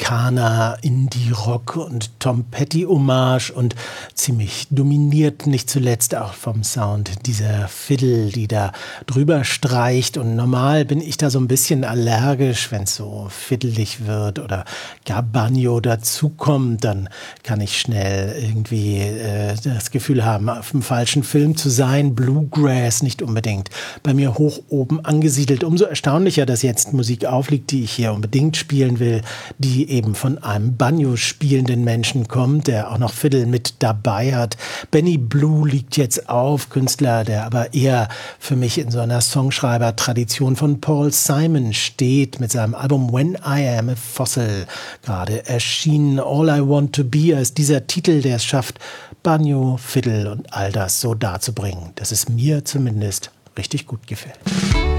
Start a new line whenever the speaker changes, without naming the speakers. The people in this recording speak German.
Americana, Indie-Rock und Tom Petty-Hommage und ziemlich dominiert, nicht zuletzt auch vom Sound dieser Fiddle, die da drüber streicht. Und normal bin ich da so ein bisschen allergisch, wenn es so fiddelig wird oder gar Banjo dazukommt, dann kann ich schnell irgendwie das Gefühl haben, auf dem falschen Film zu sein. Bluegrass nicht unbedingt bei mir hoch oben angesiedelt. Umso erstaunlicher, dass jetzt Musik aufliegt, die ich hier unbedingt spielen will, die eben von einem Banjo spielenden Menschen kommt, der auch noch Fiddle mit dabei hat. Benny Blue liegt jetzt auf, Künstler, der aber eher für mich in so einer Songschreiber-Tradition von Paul Simon steht, mit seinem Album When I Am a Fossil gerade erschienen. All I Want to Be ist dieser Titel, der es schafft, Banjo, Fiddle und all das so darzubringen, dass es mir zumindest richtig gut gefällt.